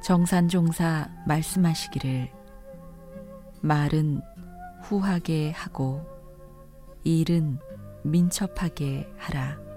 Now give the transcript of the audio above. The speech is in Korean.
정산종사 말씀하시기를 말은 후하게 하고 일은 민첩하게 하라.